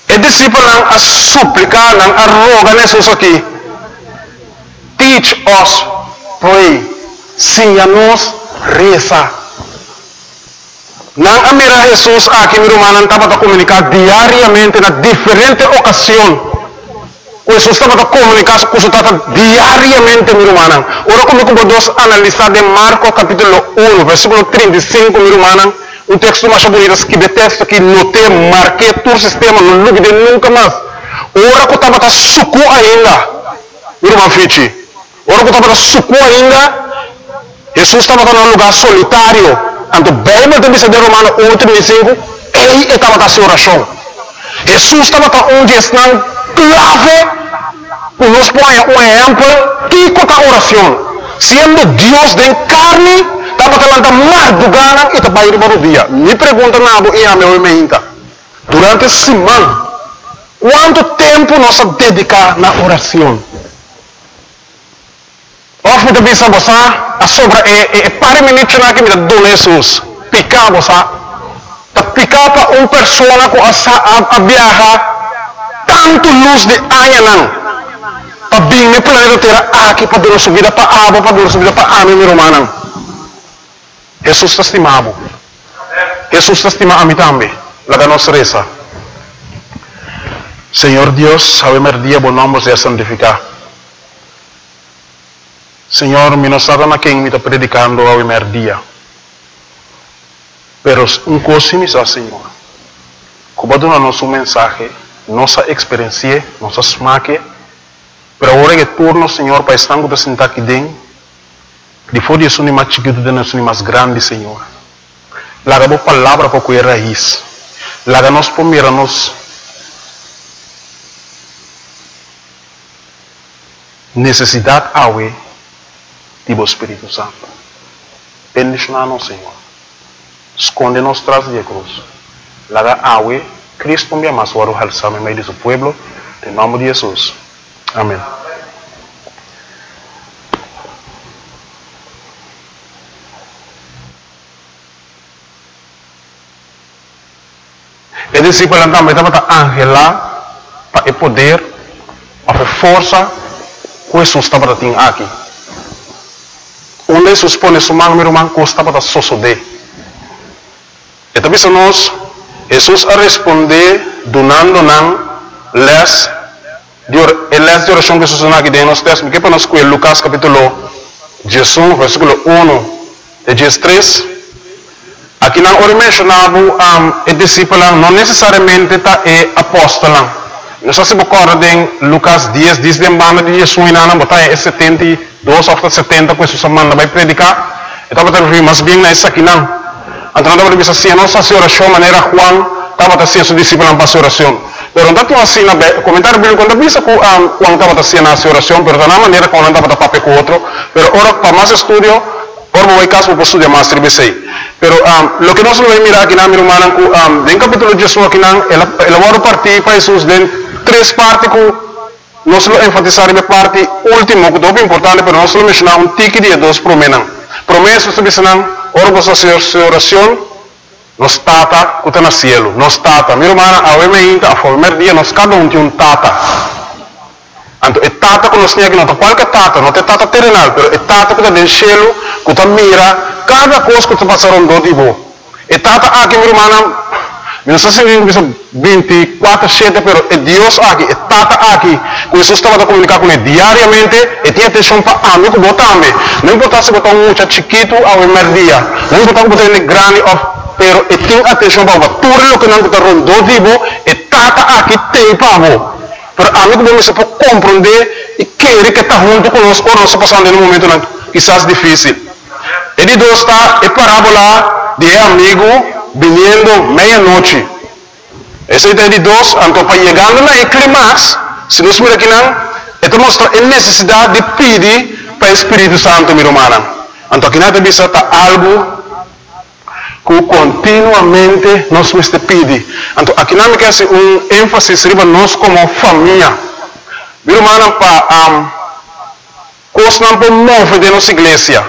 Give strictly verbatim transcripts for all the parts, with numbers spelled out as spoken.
E discípulo a súplica, a roga Jesus aqui. Teach us, pray. Ensina-nos, reza. Nang amira Jesus aqui, meu irmão, estava a comunicar diariamente na diferente ocasião. Jesus estava a comunicar com o Tata diariamente, meu irmão. Ora, como podemos analisar de Marcos capítulo um, versículo trinta e cinco, meu irmão, um texto mais bonito, que de texto que notei, marquei todo o sistema, não lugue de nunca mais. Ora, que estava a sucu ainda, meu irmão Fichi. Ora, que estava a sucu ainda, Jesus estava num lugar solitário. Então, bem, mas também se de Romano um, trinta e cinco, ele estava a sua oração. Jesus estava onde estão clave. Nos põe um exemplo que conta oração. Sendo Deus de carne, estava falando madrugada e estava indo para o dia. Me pergunta nada e a meu meinta. Durante a semana, quanto tempo nós dedicamos na oração? Of me também sabe a sobra é é para minutos na que me dá Jesus. Picar você, tá picar para uma pessoa com a a viajar tanto luz de anha não. Para bem me planeta terra aqui para dar sua vida para água, para dar sua vida para a minha irmã. Jesus está estimado. Jesus está estimado a mim também. La nossa reza. Senhor Deus, a meu dia bom nome seja santificado. Senhor, me não sabe na quem me está predicando ao meu dia. Pero um coisa me diz, Senhor. Como dá nosso mensagem, nossa experiência, nossa smaque. Pero agora que turno, Senhor, para estar com sentar aqui dentro, depois de isso, nem mais chiquito, de nós, nem mais grande, Senhor. Laga a palavra para cuidar raiz. Laga nós para mirar-nos necessidade awe do Espírito Santo. Bendicionar-nos, Senhor. Esconde-nos tras de cruz. Laga awe, Cristo me ama, suaro halsame em meio do seu povo, em nome de Jesus. Amém. E discípulo também estava angela para o poder, a força que Jesus estava tendo aqui. Onde Jesus põe sua mão, meu irmão, que estava a sosodé. E também nós, Jesus a responder, donando não les el les de oração que Jesus na aqui dentro, texto que para nós com Lucas capítulo dezoito, versículo um de dezesseis. Aqui não ora mencionava um, o discípulo não necessariamente está é apóstolo. Nós se recorda em Lucas dez, diz de banda de Jesus na botar é setenta e dois ou setenta que Jesus manda vai predicar. Então para ter mas bem na isso aqui não. Então não deve ser assim, nossa oração maneira Juan estava a ser seu discípulo para sua oração. Pero não tinha assim na comentário bíblico quando visa que Juan estava a ser na sua oração, pero na maneira como não estava a papel com outro. Pero ora para mais estudo, ora vou caso para estudar mais tribesei. Pero um, lo que nós vamos mirar aqui na minha irmã, um, em capítulo de Jesus aqui não, ela ela vai partir para Jesus em três partes que nós vamos enfatizar a parte última, que é importante, pero nós vamos mencionar um tique de dois promessas. Promessas que dizem, ora vos fazer sua oração, nos tata que está no cielo, nos tata. Minha irmã, a hoje a primeiro dia nós cada um tem um tata. Então, é tata que nós temos aqui, não é qualquer tata, não é tata terrenal, mas é tata que está no cielo, que está mira cada coisa que está passando do tipo. É tata aqui, minha irmã, não sei se vinte e quatro, sete, mas é Deus aqui, é tata aqui, que Jesus estava a comunicar com ele diariamente, e tinha atenção para mim, que botar também. Não importa se botar um muito chiquito ao primeiro dia, não importa se botar ele grande, pero e tem atenção para tudo o que não está rondando tipo, e tata aqui tem para você. Pero a mim que você pode compreender e querer que está junto conosco, ou nós passando num momento não, quizás difícil. Ele dois está é parábola de amigo vindo meia-noite. Esse é de dois, então para chegando na clímax, se nós mira aqui não, então mostra a necessidade de pedir para o Espírito Santo, minha irmã. Então aqui não tem visto algo que continuamente nós nos pedimos. Então, aqui não quer ser um ênfase sobre nós como família. Meu irmão, para um, coisa não pode mover de nossa igreja.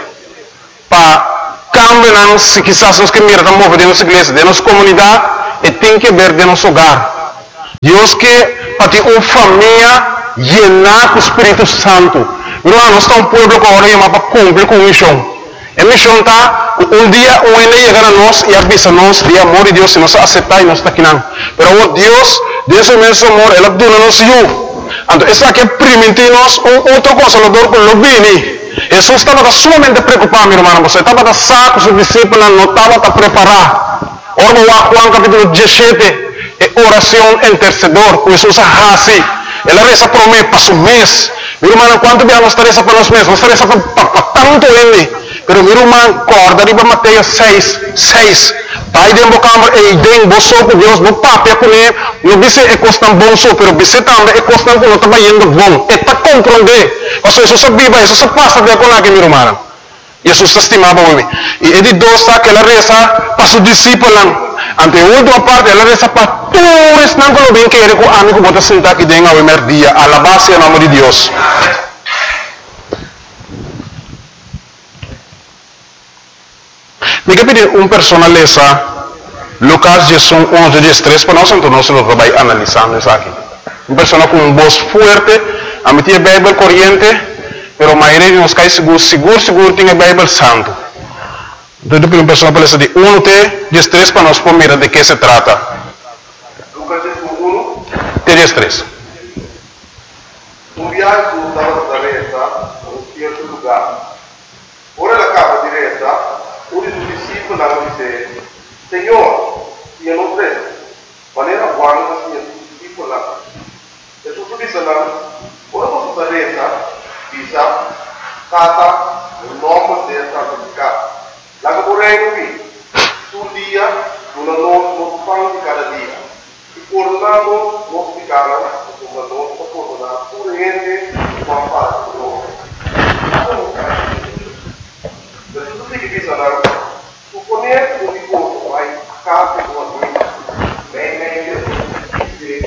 Para cambiar, se quizás nós que mirar mover de nossa igreja, de nossa comunidade, e tem que ver de nosso hogar. Dios que para ti una familia llena con Espíritu Santo. Mi hermano, está un pueblo que ahora llama para cumplir con misión. En misión está, un día un día llegar a nos y avisarnos de amor de Dios y nos acepta y nos está quinando. Pero oh, Dios, Dios es inmenso amor, Él abdula nos y yo. Entonces, es que permitimos un otro consolador con los bienes. Jesús estaba solamente preocupado, mi hermano. Você estaba saco, sus discípulos no estaban preparados. Ahora Juan capítulo diecisiete. Oración intercedor, Jesús así. Él reza por mes, para su mes. Mi hermano, ¿cuánto veamos reza por los meses? No reza por, por, por tanto él. Pero mi hermano, corda arriba Mateo seis, seis. Pai de embocambre e den vosotros Dios no papia con él. No dice que costan bon so, pero dice también que costan con otro yendo bon. Está comprender. O sea, eso se viva, eso se pasa de con aquí, mi hermano. Y Jesús estimaba hoy. Y él dos que la reza para sus discípulos. Ante la última parte, la reza para todos los que bien que eres con amigo que te sentar aquí den a primer día. A la base en nombre de Dios. Me que pedir un personal esa Lucas Jesús once, diecitrés para nosotros, entonces lo voy analizando eso aquí. Un personal con un voz fuerte, a mí tiene Biblia corriente. Pero a maioria de nós cai seguro, seguro, seguro tem a Bíblia Santo. Então, eu pedi uma pessoa para essa de um até três para nós primeiro de que se trata. Lucas um, até três. Um viaggio dalla Nazareta a un certo lugar. Ora la capa diretta, uno dei suoi discepoli disse: Signore, io non credo. Ma era buono che sia discepolo. E su disse: ora posso Nazareta. Bisa kata nomor dia sertifikat. Lagu orang ini sudia guna not notpang di cada dia. Ikornamo notificaram uma nota corona urgente uma parte do. Jadi itu sih bisa dar. Suponer que o vai casa do amigo. Bem, bem, bem.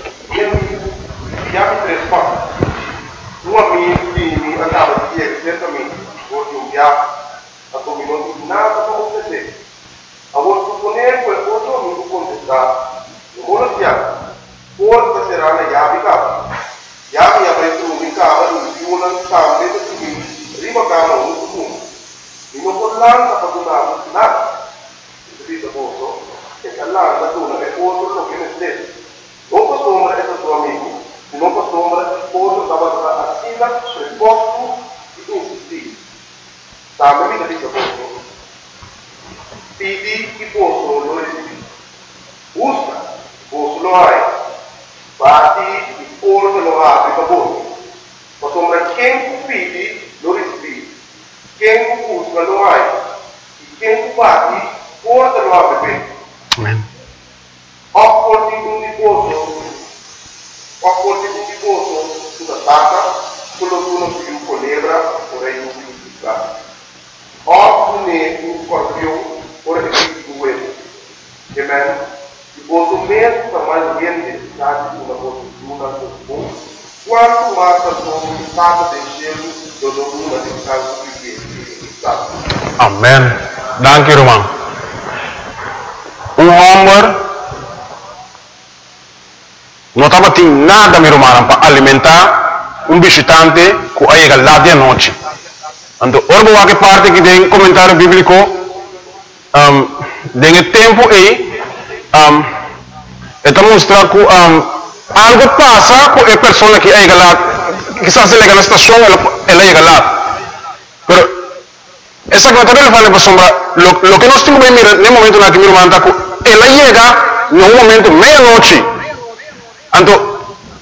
E já me três partes. Um amigo que me andava de dia certamente, hoje um viagem, a dominou de nada para acontecer. A outro suponer que o outro amigo contestar, no mundo de ano, pode ser na Yabi Cava. Yabi abriu um Cava, um Yunan, Cava, dentro de mim, Rima Cava, um segundo. E não pode lá, não pode dar nada. Isso diz a bolsa, que a lá, da tuna, é outro lo que me dê. Não costuma essa tua amigo. Não costuma outro trabalhar assim, preposto e insistir. Sabe, me diz a bolsa. Pedi que posso não receber. Busca, posso não há. Bate e porta não abre para bolsa. Costuma quem pede não recebe. Quem busca não há. E quem bate, porta não abre bem. Amém. Opporti un riposo, opporti un riposo sulla tata, quello che uno più colebra, vorrei un più piccato. Oppure un scorpione, vorrei più due. Amen. Riposo mesmo para mais gente, sabe, una postura do bom. Quanto mais a sua estado de gelo, do domínio de casa que sabe. Amém. Danke, irmão. Um homem não estava tendo nada, meu irmão, para alimentar um visitante que chega lá de noite. Então, orgulho que parte que tem comentário bíblico, um, tem tempo aí, um, está mostrando que um, algo passa com a pessoa que chega lá, que está chega na estação, ela, ela chega lá. Mas, essa comentário fala para sombra, lo, lo que nós temos que mirar no momento na que meu irmão está, ela chega no momento meia-noite. Então,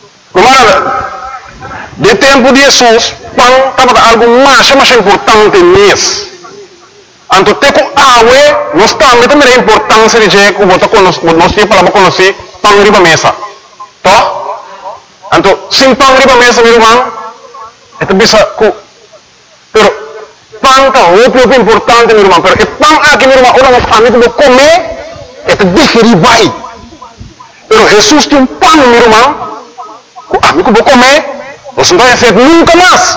de tempo de Jesus, quando estava algo mais, mais importante nisso. Então, tem com água, nós também temos a importância de dizer que nós temos para conhecer pão de mesa. Tá? Então, sem pão de mesa, meu irmão, é também que. Pero, pão é o pouco importante, meu irmão. Pero, o pão aqui, meu irmão, olha, a mim que comer, é digerir vai. Pero Jesus tem um pão, meu irmão. A mim que vou comer, você não vai ser nunca mais.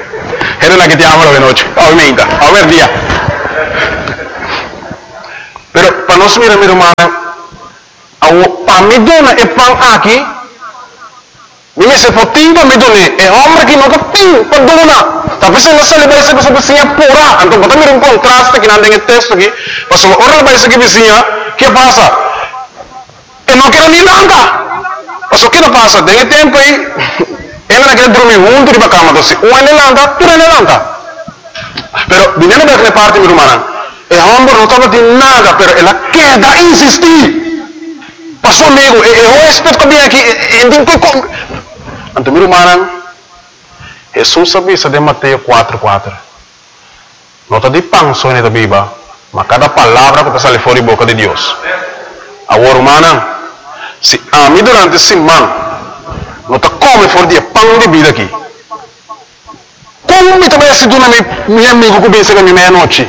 Era la que te amo de noche. Aumenta, a ver día. Pero para nós mira, meu irmão, para me dona é pão aqui, me se for timpa me dona é homem que nunca tem para dona. Tapi se nós levar essa pessoa vizinha pura, então botar mir um contraste que não tem texto aqui, mas ora levar essa vizinha, que passa? E não quero nem nada. Mas o que não passa? Tem tempo aí, ela não quer dormir junto de cama, doce. Um ele lanta, tu ele lanta. Pero vinendo daquela parte, meu irmão, é homem não estava de nada, pero ela quer insistir. Passou amigo, eu respeito que vem aqui, então meu irmão, Jesus sabia de Mateus quatro, quatro. Não está de pão só na Bíblia, mas cada palavra que sai fora da boca de Deus. Agora, irmã, se a mim durante esse ano, não está come fora de pão de vida aqui. Como me também se dona meu amigo que vem chegar meia-noite?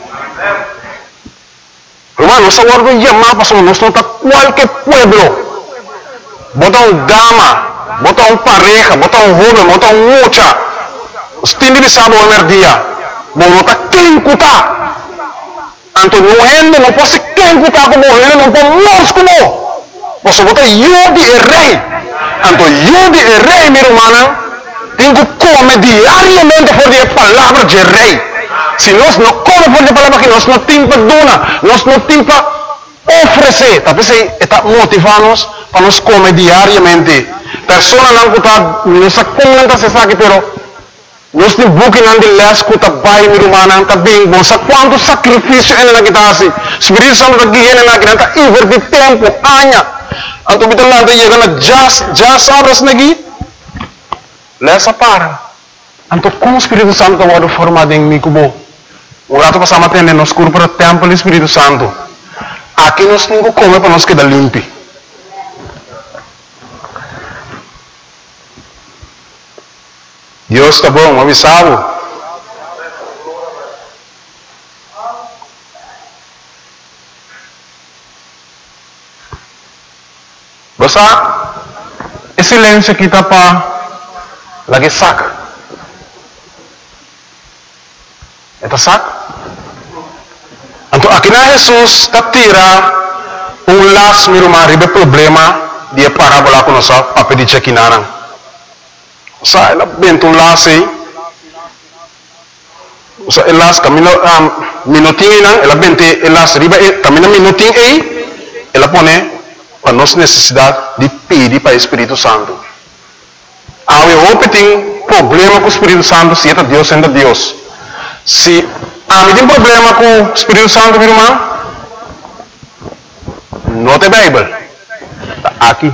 Irmão, nós agora vamos chamar para nós não está qualquer pueblo. Bota um dama, bota um pareja, bota um jovem, bota um mocha. Os tem de saber o dia. Bom, não está quem cutar. Então, não é, não pode quem cutar como ele, não pode nós como. Você bota eu de rei. Então, eu de rei, meu irmão, tenho que comer diariamente por a palavra de rei. Se nós não comemos por a palavra que nós não temos para donar, nós não temos para oferecer. Talvez está motivando-nos para nós comer diariamente. Pessoas não cutam, não sei como não se sabe, pero nós temos buque não de les cuta bai, meu irmão, está bem bom. Sabe quanto sacrifício ele não está assim? Espírito Santo está guiando na criança, invertir tempo, anos. Então, kita lá chega na já já sabes nagi, lesa para. Então, como o Espírito Santo está formado em mim como o rato passamos a ter nos corpos templo do Espírito Santo. Aqui nós temos que comer para nós quedar limpo. Deus está bom, avisado. Basta, esse silêncio aqui está para lagi saca. Eta saca? Então, aqui na Jesus está tira um laço, meu irmão, ribe problema de parábola com nossa papel de chequinana. Sa ela bento um laço aí. Sa el laço camino um, minutinho não, ela bente el laço ribe camino minutinho aí, ela põe para nossa necessidade de pedir para o Espírito Santo. Há um tem problema com o Espírito Santo, se é Deus, sendo Deus. Se há um problema com o Espírito Santo, meu irmão, não tem Bíblia. Está aqui.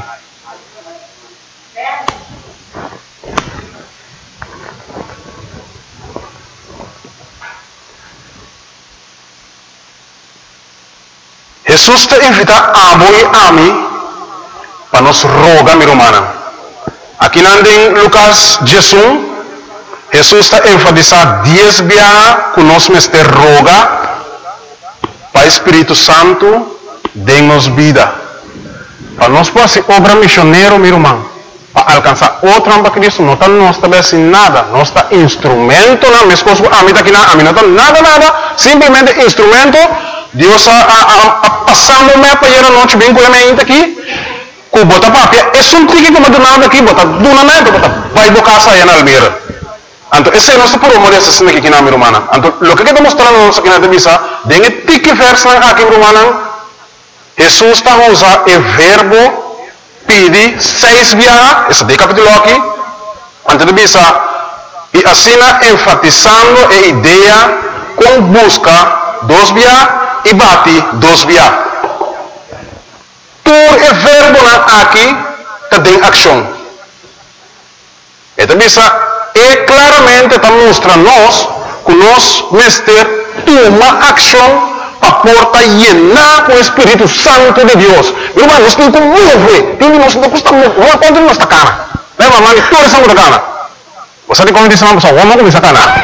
Jesus te invita a amo e a mim para nos rogar, meu irmão. Aqui em Lucas dezesseis, Jesus está enfatizando dez vezes que nós mestre roga para o Espírito Santo dê-nos vida. Para nós fazer obra missionária, meu irmão, para alcançar outra para Cristo, não está nós também sem nada, nós está instrumento, não, minha esposa, a mim está aqui, a mim não está nada, nada, simplesmente instrumento. Deus a, a, a passando me para ir a noite bem com a minha aqui, com bota papia, é só um tique que me dá aqui, bota duna na bota vai bocar sair na albeira. Então esse é nosso problema dessa cena aqui na minha irmã. Então o que está mostrando nós aqui na devisa, dengue tique verso aqui minha irmã, Jesus está usando o verbo pedir seis vezes, esse de capítulo aqui, antes de devisa e assim enfatizando a ideia com busca dos vezes e bate dos vezes. Por o verbo aqui tem ação. Então, é claramente está mostrando nós que nós mestre toma ação para porta llenar com o Espírito Santo de Deus. Meu irmão, nós temos que mover. Nós não custa mover. Vamos contar nossa cara. Lembra, mano, toda essa muda cara. Você tem como dizer uma pessoa, vamos começar a cara.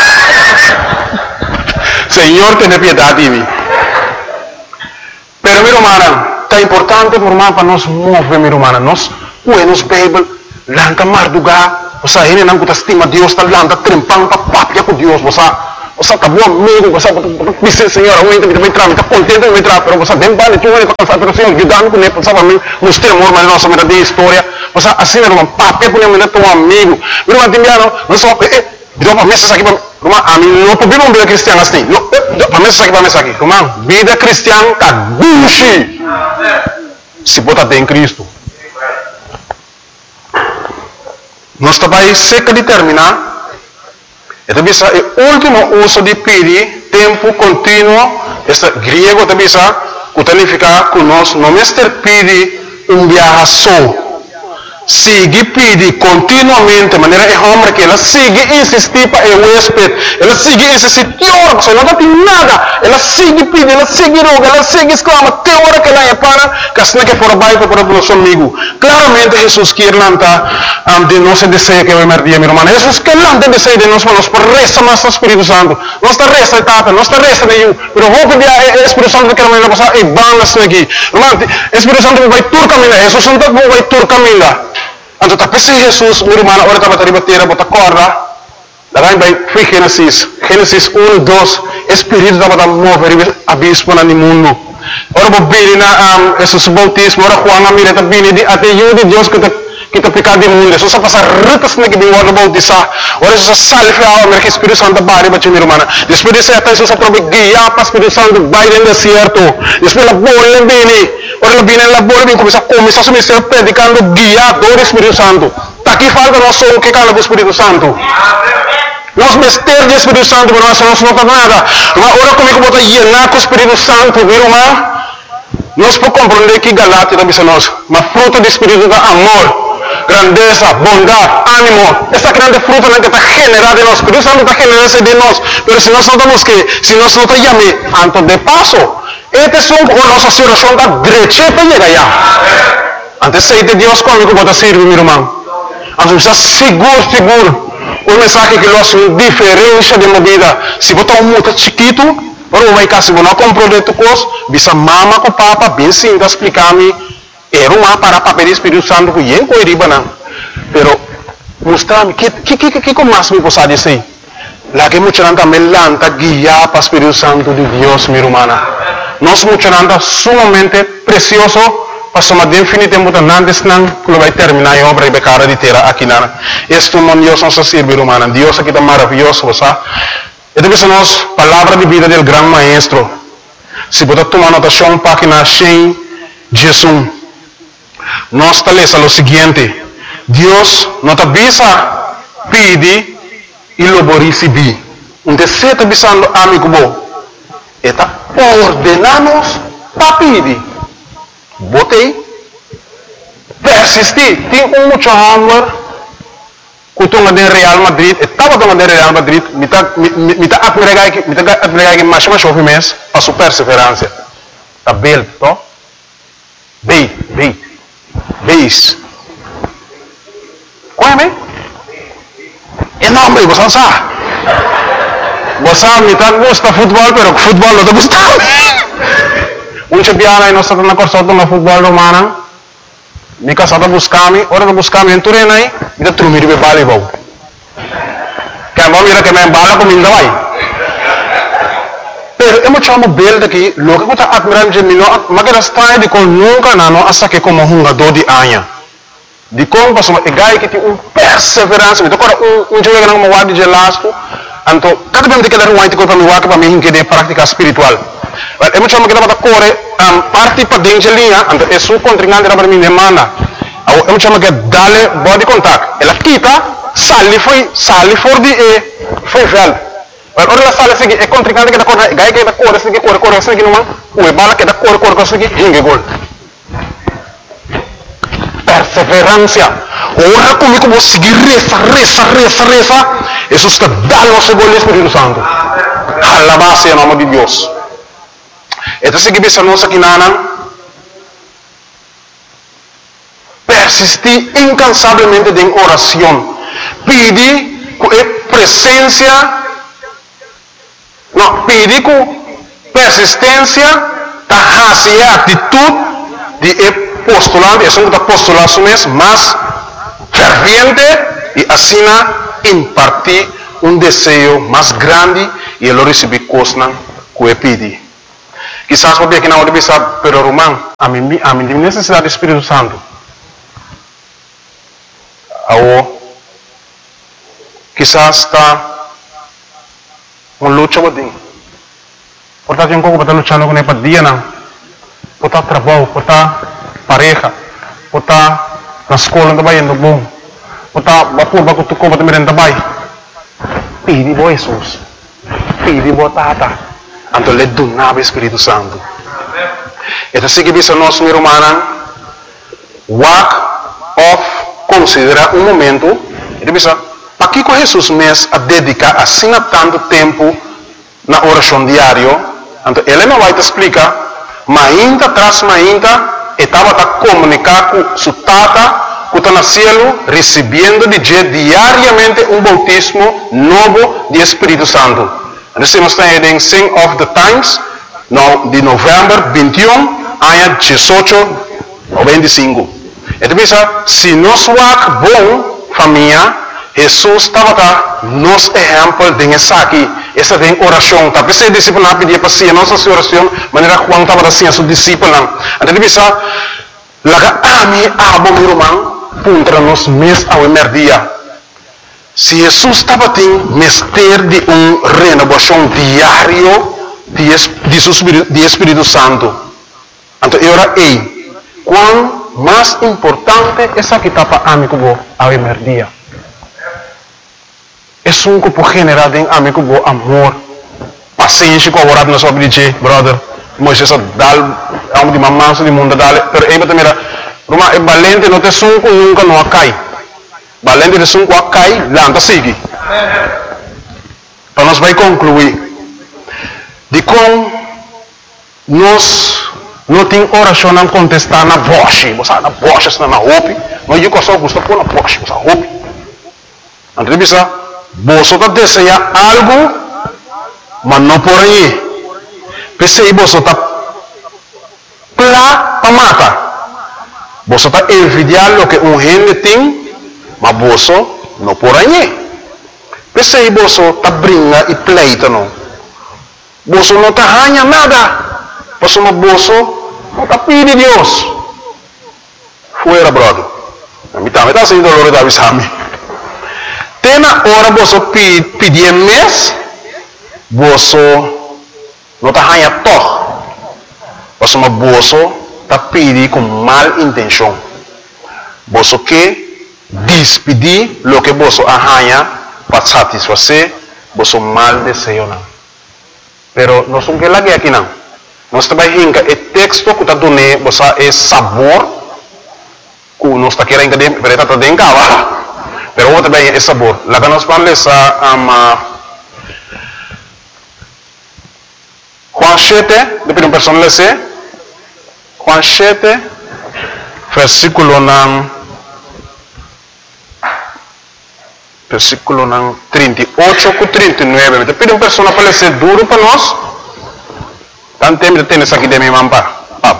Senhor, tenha piedade de mim. Pero, meu irmão, é importante, meu irmão, para nós mover, meu irmão. Nós, nos Bíblia, lanta mardugar, você ainda não está estima Deus, está lanta trempando para papia com Deus, você, Você está bom amigo, você dice, Senhor, eu entro, me entrar, me está contente, me entrar, pero você bem vale, tu vai conversar, pero Senhor, ajudando com ele, você vai mostrar amor, mas não somente de história, você assim, meu irmão, papai, com ele, teu amigo, meu irmão, timbiano, não só, eh, deu uma mesa aqui, irmão, a mim não pode uma vida cristã assim, não, a mesa aqui, a mesa aqui, irmão, vida cristã, tá buchi, se bota em Cristo. Nosso país seca de terminar. Então, o último uso de pedir, tempo contínuo, este griego, também que significa que nós não é pedir um viaje só. Sigue pedir continuamente, de maneira é homem que ela sigue insistir para o huésped, ela sigue insistir, que hora, você não tem nada, ela sigue pedir, ela sigue roga, ela sigue exclama, que hora que ela é para, que assim que for baixo para o nosso amigo. Claramente, Jesus quer lançar um, de nosso desejo que vai merdir, meu irmão. Jesus quer lançar desejo de nós, mas por resta nosso Espírito Santo, nossa resta etapa, nossa resta de eu, pero vou pedir ao Espírito Santo que ela vai passar e bandas aqui. Irmão, Espírito Santo vai tur caminhar, Jesus Santo vai tur caminhar. Então, tapi si Jesus, meu irmão, ora estava a bater, bota corda. Daí vai Gênesis, Gênesis um, dois, Espírito estava a mover abismo no mundo. Ora vou vir na Jesus bautismo, ora Juan a mira também de até eu de Deus que que te pecar de mundo. Jesus passa ritas na que de ora bautizar. Ora Jesus salve a alma que Espírito Santo bari para meu irmão. Depois de ser Jesus aprove guiar para Espírito Santo vai no deserto. Depois la bola vem, ora la vem la bola vem começa começa a ministrar predicando guiado do Espírito Santo. Tá aqui falta nós só que cala do Espírito Santo. Nós mester de Espírito Santo, mas nós não somos nada. Ora comigo bota llenar com o Espírito Santo, meu irmão. Nós podemos compreender que Galatia também nós, mas fruto do Espírito é amor, grandeza, bondade, ânimo. Essa grande fruta que está generada em nós. Espírito Santo está generando de nós. Mas se nós não estamos que, se nós não estamos llamando, antes de passo, este é um nossa situação da derecha para chegar lá. Antes de Deus comigo pode servir, meu irmão. Antes de seguro, seguro. Um mensagem que nós uma diferença de movida. Se botar um muito chiquito, ou vai cá, se você não compreender tu coisa, bisa mama com papa, bem sim, explicar-me. Era uma para papel Espírito Santo que eu não iria não. Pero mostrar-me que que que que como mais me posso dizer. Lá que muita gente me lanta guiar para o Espírito Santo de Deus, minha irmã. Nós muita gente sumamente precioso. Passamos definitivamente antes não que vai terminar a obra e vai cara de terra aqui na. Este mundo Deus nos serve, irmã. Deus aqui está maravilhoso, sabe? E depois nós palavra de vida do grande maestro. Se você tomar anotação página cem, Jesus. Nós talvez o seguinte, Deus não te avisa pedir e logo receber. Um desejo está avisando amigo bom. Está ordenando para pedir. Botei. Persistir. Tem um muito amor. Kutunga de Real Madrid. Estava tomando de Real Madrid. Me está admirando que me está admirando que mais mais chove mês. A sua perseverança. Está bem, não? Bem, bem. Beis. Qual é, meu? É nome, você não sabe. Você me tá gosta de futebol, mas futebol não te gusta. Um champion aí nós estamos na corção do futebol romano. Me casada buscar-me, hora de buscar-me em Turena aí, me dá trumir de voleibol. Que a mãe que me bala com ainda vai. Pero eu me chamo bem daqui, logo que eu estou admirando de mim, mas que está de com nunca não, hasta que como um jogador de anha. De como passou, é gai que tem um perseverança, então agora um um jogo que não me guarda de lasco, então cada vez que eu quero um tipo para me guardar para mim que de prática espiritual. Eu me chamo que estava corre, um parte para dentro de linha, então é sua contrincante para mim demanda. Eu me chamo que dale body contact, ela quita, sali foi, sali for de e foi velho. Ora la sala sigi e contrincante que da corre, gai que da corre, sigi corre, corre, sigi numa, o bala que da corre, corre, sigi hinge gol. Perseverança. Ora comigo vou seguir reza, reza, reza, reza. Jesus que dá nosso gol Espírito Santo. Alabado em nome de Deus. Então se que nós aqui nana persistir incansavelmente em oração. Pedir com presença. Não, pedir com persistência, e atitude de postulante, é um postulado mesmo, mas ferviente e assim impartir um desejo mais grande e ele recebe coisas que ele pede. Quizás porque aqui na hora de pensar, pero Román, a mim, a mim tem necessidade do Espírito Santo. Ou quizás está uma luta com ele. Portanto, tem um pouco para lutar com ele para dia, não. Por estar trabalho, por estar pareja, por estar na escola também indo bom, por estar vapor para tu compra também também. Pede bo Jesus, pede bo Tata, então ele donava o Espírito Santo. Então se que bisa nós meu irmão, walk off, considera um momento, ele bisa, para que com Jesus mesmo a dedicar assim a tanto tempo na oração diária, então ele não vai te explicar, mas ainda tras mas ainda estava a comunicar com sua tata, que está no céu, recebendo de diariamente um bautismo novo de Espírito Santo. Assim nós estamos em Sing of the Times, no, de novembro vinte e um, ano dezoito noventa e cinco. Então, se nós somos bom família, Jesus estava nos exemplo de essa aqui, essa tem oração. Tapi se discípulo pedia para si, nossa oração, maneira Juan estava assim a sua discípulo. Então, bisa laga ami abo meu irmão, puntra nos mes ao emerdia. Se Jesus estava tendo mestre de um renovação diário de, de, de Espírito Santo. Então, eu era ei, quão mais importante essa que estava amigo ao emerdia. É um que por generar em amigo bo amor, paciência com a hora na sua vida, brother. Moisés dal, a um de mamãe de mundo dal, pero aí também era, Roma é valente não te sunco nunca não cai, valente de sunco a cai, lanta sigue. Então nós vai concluir de como nós não tem oração não contestar na voz, você na voz está na roupa, mas eu só gosto pôr na voz, você roupa. Entrevista você está desejando algo, mas não por aí. Pensei você está plá para matar. Você está envidiando o que um gente tem, mas você não por aí. Pensei você está brincando e pleita não. Você não está ganhando nada. Você não você não está pedindo Deus. Fuera, brother. A mim também está sendo dolor da visame. Na hora você pedir mês, você não está ganhando todo. Você está pedindo com mal intenção. Você quer despedir o que você ganha para satisfazer você mal desejo. Pero não somos que lá aqui não. Nós trabalhamos o texto que está dando você é sabor que nós está querendo que está dentro da pero vos también es sabor. La que nos parla es um, Juan siete, de primeira persona le sé, Juan siete, versículo nan, versículo nan trinta y ocho con treinta y nueve. De primeira persona para le ser duro para nós, tanto tempo tienes aquí de mi mamá.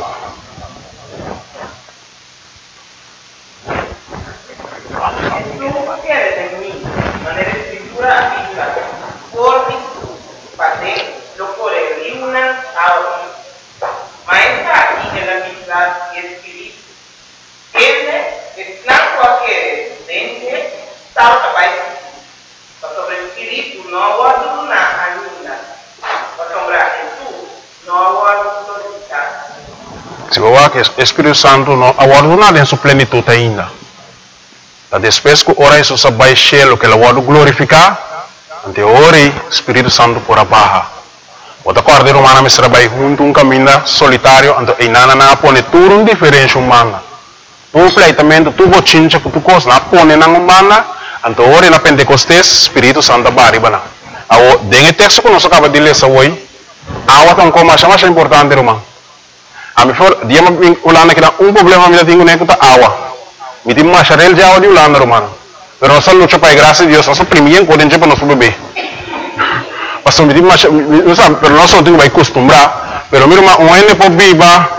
Se você que o Espírito Santo não aguarda em sua plenitude ainda. Depois que ora isso se vai cheio que ele vai glorificar, ante ora o Espírito Santo por abaixo. O da corda romana me será vai junto um caminho solitário, ante e nana na pone tudo um diferente humana. Tu pleitamento tu bochincha que tu cos na pone na humana, ante ora na Pentecostes Espírito Santo bari bana. Ao dengue texto que nós acaba de ler essa hoje, awa tão como mais mais importante romano. A mim for dia me ulana que um problema me tenho nem que tá awa. Me tem mais charel já o de ulana romano. Pero nós luta para graça de Deus, nós primeiro podemos para nosso bebê. Mas me tem mais, não sabe, pero nós não temos que acostumbrar. Pero mira, um ene por viva.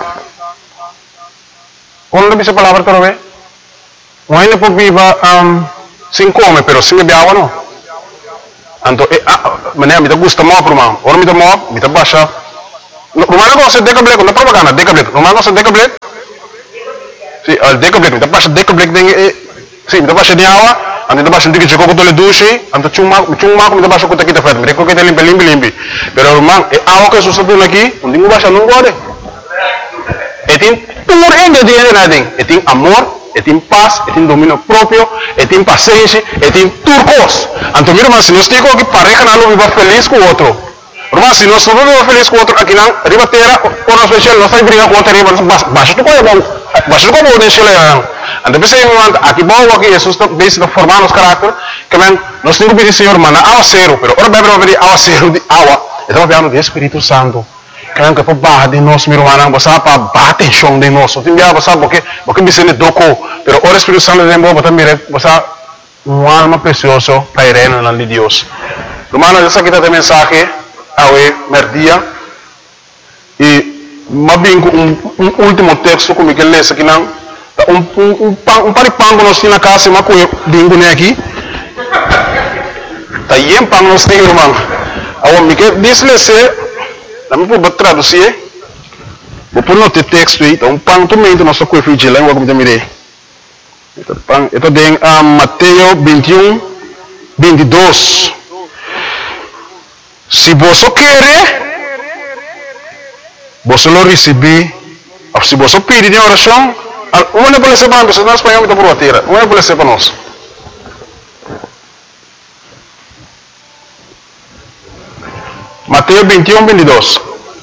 Quando dice palavra para ver? Um ene por viva um, sem comer, pero sem beber água não. Anto, eh, ah, mané, me gusta mo, irmão. Ora me dá mo, me dá baixa. Romana gosta de decablek, não propaganda, decablek. Romana gosta de decablek? Sim, al decablek, me dá baixa decablek, sim, me dá baixa de água. Ando da baixa de que chegou com o duche, ando chuma, chuma, me dá baixa com o taquita fed, me reco que tem limpe, limpe, limpe. Pero irmão, é água que sucedeu aqui, não tem baixa, não gosta. E tem puro ingrediente nada, e tem amor. E tem paz, e tem domínio próprio, e tem paciência, e tem turcos. Então, meu irmão, se nós temos que pareja não viva feliz com o outro. Irmão, se nós não vivemos feliz com o outro, aqui não, riba terra, por nós especial, nós estamos brigando com o outro, baixa tu coisa bom, baixa tu coisa bom, deixa ele aí. Então, pensei, aqui bom, aqui, Jesus está formando os caráteres, que vem, nós temos que pedir, Senhor, mano, água zero, pero ora bem, vamos pedir água zero de água. Estamos falando do Espírito Santo. Kaya que pa de nós meu irmão basta pa bate chão de nós tem dia basta porque porque me sente doco pero o Espírito Santo de Deus basta mire basta um alma precioso para irena na de Deus irmão essa aqui tá mensagem awe merdia e mabingo um, um último texto como que lê aqui não um um um um paripango nós na casa mas coio bingo né aqui tá yem pang nós tem irmão awe me que diz lê Nami po ba traduzir? Vou pôr no texto aí, então pang também do nosso coifo de língua como também. Então pang, ito tem uh, Mateus vinte e um, vinte e dois. Se você quer, você lo receber. Se você pedir em oração, uma não pode ser para nós, nós espanhol está por a terra. Uma não pode ser para nós. Mateus vinte e um, vinte e dois.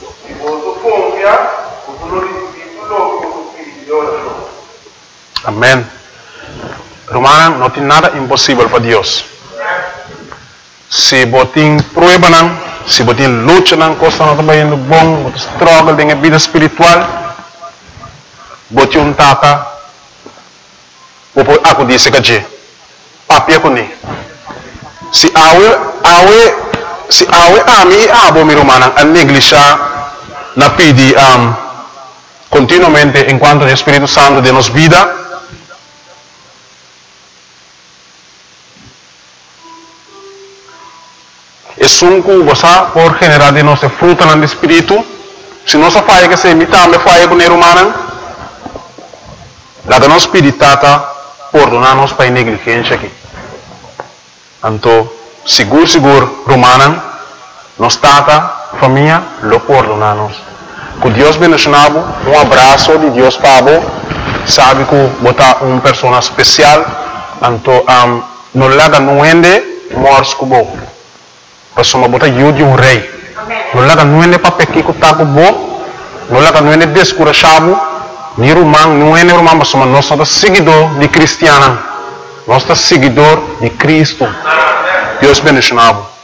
Amém. Romana, não tem nada impossível para Deus. Se você tem prueba, se você tem luta, coisa não está indo bom, você struggle em vida espiritual, você um tata, você aku disse que papi aku ni. Se awe awe se awe ami abo mi romana a neglijar na pedi um, continuamente enquanto o Espírito Santo de nos vida. Es un cosa por generar de nuestra fruta en el espíritu. Si no se falla que se imita, me falla con el humano. La que nos spiritata perdonarnos para negligencia aquí. Anto, seguro, seguro, romana, nos tata, familia, lo perdonamos. Que Dios bendicionado, un abrazo de Dios para vos. Sabe que vos una persona especial. Anto, um, no le haga nuende, mors como Pasoma bota yudi um rei. Não laga nuene papel que taco bo, não laga nuene descurachado, ni rumang nuene rumang pasoma nós somos seguidor de cristiana, nós somos seguidor de Cristo. Deus bendicionado.